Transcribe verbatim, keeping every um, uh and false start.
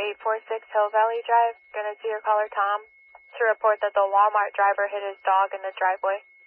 eight four six Hill Valley Drive. Gonna see your caller Tom to report that the Walmart driver hit his dog in the driveway.